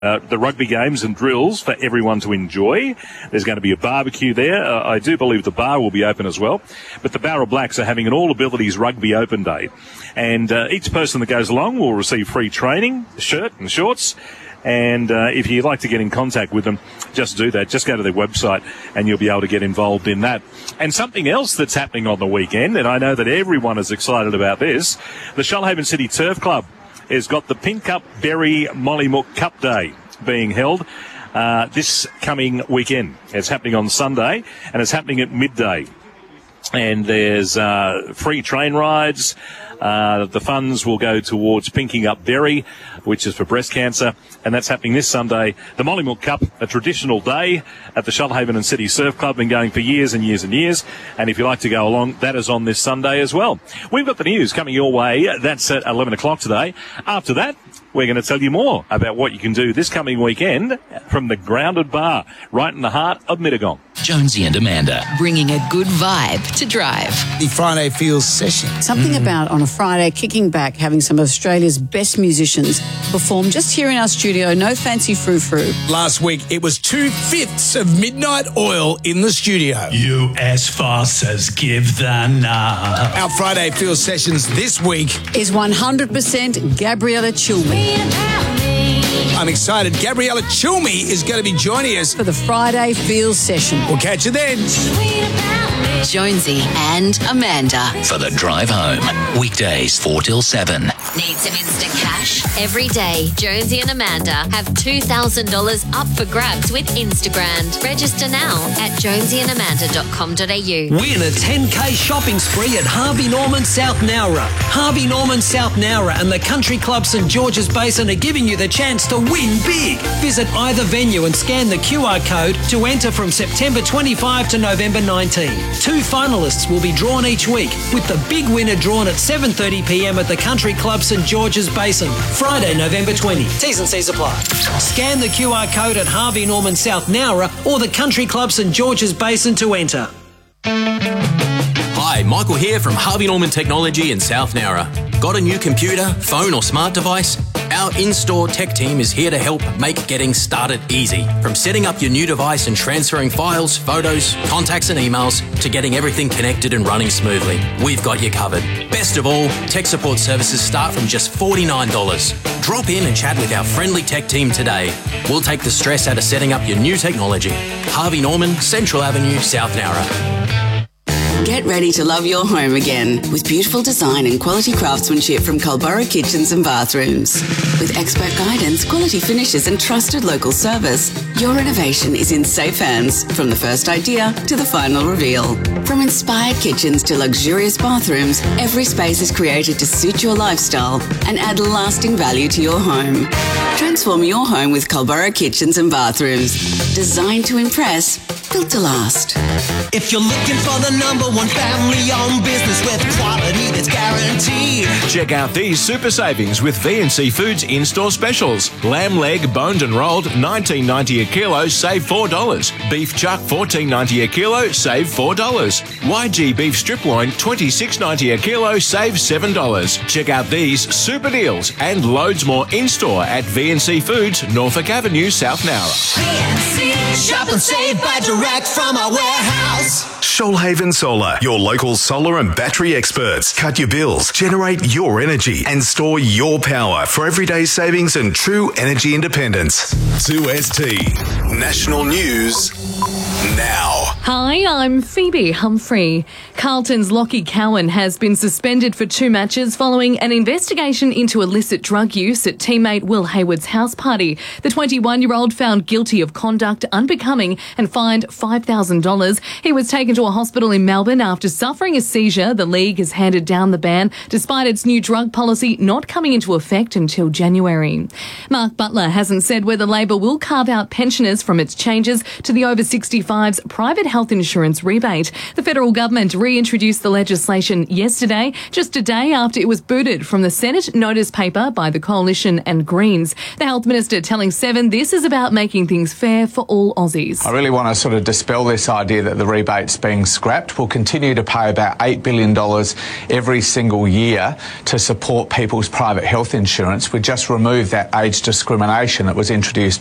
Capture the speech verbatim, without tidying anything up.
Uh, the rugby games and drills for everyone to enjoy. There's going to be a barbecue there. Uh, I do believe the bar will be open as well. But the Barra Blacks are having an All Abilities Rugby Open Day. And uh, each person that goes along will receive free training, shirt and shorts. And uh, if you'd like to get in contact with them, just do that. Just go to their website and you'll be able to get involved in that. And something else that's happening on the weekend, and I know that everyone is excited about this, the Shoalhaven City Turf Club has got the Pink Cup Berry Mollymook Cup Day being held uh, this coming weekend. It's happening on Sunday and it's happening at midday. And there's uh, free train rides. Uh, the funds will go towards Pinking Up Berry, which is for breast cancer, and that's happening this Sunday. The Mollymook Cup, a traditional day at the Shoalhaven and City Surf Club, been going for years and years and years, and if you like to go along, that is on this Sunday as well. We've got the news coming your way. That's at eleven o'clock today. After that, we're going to tell you more about what you can do this coming weekend from the Grounded Bar, right in the heart of Mittagong. Jonesy and Amanda, bringing a good vibe to drive. The Friday Feels session. Something mm. about on a Friday kicking back, having some of Australia's best musicians perform just here in our studio. No fancy frou-frou. Last week, it was two-fifths of Midnight Oil in the studio. You as fast as give the nod. Our Friday Feels sessions this week is one hundred percent Gabriella Chilmi. I'm excited. Gabriella Chilmi is going to be joining us for the Friday Feels session. We'll catch you then. Jonesy and Amanda for the drive home. Weekdays four till seven. Need some instant cash? Every day, Jonesy and Amanda have two thousand dollars up for grabs with Instagram. Register now at jonesy and amanda dot com dot a u. Win a ten K shopping spree at Harvey Norman South Nowra. Harvey Norman South Nowra and the Country Club St George's Basin are giving you the chance to win big. Visit either venue and scan the Q R code to enter from September twenty-fifth to November nineteenth. Two finalists will be drawn each week, with the big winner drawn at seven thirty p m at the Country Club St George's Basin, Friday, November twentieth. T's and C's apply. Scan the Q R code at Harvey Norman South Nowra or the Country Club St George's Basin to enter. Hi, Michael here from Harvey Norman Technology in South Nowra. Got a new computer, phone or smart device? Our in-store tech team is here to help make getting started easy. From setting up your new device and transferring files, photos, contacts and emails to getting everything connected and running smoothly. We've got you covered. Best of all, tech support services start from just forty-nine dollars. Drop in and chat with our friendly tech team today. We'll take the stress out of setting up your new technology. Harvey Norman, Central Avenue, South Nowra. Get ready to love your home again with beautiful design and quality craftsmanship from Culburra Kitchens and Bathrooms. With expert guidance, quality finishes and trusted local service, your renovation is in safe hands from the first idea to the final reveal. From inspired kitchens to luxurious bathrooms, every space is created to suit your lifestyle and add lasting value to your home. Transform your home with Culburra Kitchens and Bathrooms. Designed to impress, built to last. If you're looking for the number one family-owned business with quality that's guaranteed, check out these super savings with V and C Foods in-store specials. Lamb leg boned and rolled nineteen ninety a kilo, save four dollars. Beef chuck fourteen ninety a kilo, save four dollars. Y G beef strip loin twenty-six ninety a kilo, save seven dollars. Check out these super deals and loads more in-store at V and C Foods, Norfolk Avenue, South Nowra. V and C, shop and save by direct from our warehouse. Shoalhaven Solar, your local solar and battery experts. Cut your bills, generate your energy, and store your power for everyday savings and true energy independence. two S T National News now. Hi, I'm Phoebe Humphrey. Carlton's Lockie Cowan has been suspended for two matches following an investigation into illicit drug use at teammate Will Hayward's house party. The twenty-one-year-old found guilty of conduct unbecoming and fined five thousand dollars. He was taken to a hospital in Melbourne after suffering a seizure. The league has handed down the ban despite its new drug policy not coming into effect until January. Mark Butler hasn't said whether Labor will carve out pensioners from its changes to the overseas sixty-fives private health insurance rebate. The federal government reintroduced the legislation yesterday, just a day after it was booted from the Senate notice paper by the Coalition and Greens. The Health Minister telling Seven this is about making things fair for all Aussies. I really want to sort of dispel this idea that the rebate's being scrapped. We'll continue to pay about eight billion dollars every single year to support people's private health insurance. We just removed that age discrimination that was introduced